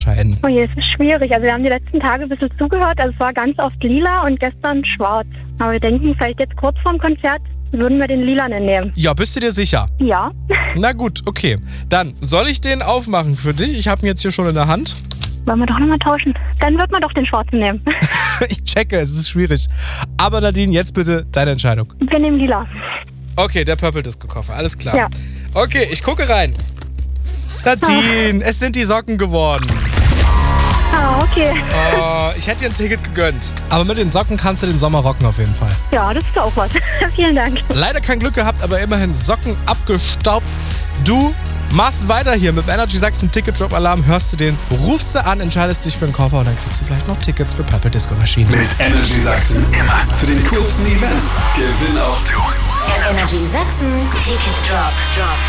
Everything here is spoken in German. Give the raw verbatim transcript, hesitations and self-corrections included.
entscheiden. Oh je, es ist schwierig. Also wir haben die letzten Tage ein bisschen zugehört. Also es war ganz oft lila und gestern schwarz. Aber wir denken, vielleicht jetzt kurz vorm Konzert würden wir den lilanen nehmen. Ja, bist du dir sicher? Ja. Na gut, okay. Dann soll ich den aufmachen für dich? Ich habe ihn jetzt hier schon in der Hand. Wollen wir doch nochmal tauschen? Dann wird man doch den schwarzen nehmen. Ich checke, es ist schwierig. Aber Nadine, jetzt bitte deine Entscheidung. Wir nehmen lila. Okay, der Purple Disco Koffer, alles klar. Ja. Okay, ich gucke rein. Nadine, es sind die Socken geworden. Ah, okay. Oh, ich hätte dir ein Ticket gegönnt. Aber mit den Socken kannst du den Sommer rocken auf jeden Fall. Ja, das ist auch was. Vielen Dank. Leider kein Glück gehabt, aber immerhin Socken abgestaubt. Du machst weiter hier mit dem Energy Sachsen Ticket Drop Alarm, hörst du den, rufst du an, entscheidest dich für einen Koffer und dann kriegst du vielleicht noch Tickets für Purple Disco Machine. Mit Energy Sachsen immer für den coolsten Events. Gewinn auch du. Energy Sachsen Ticket Drop. Drop.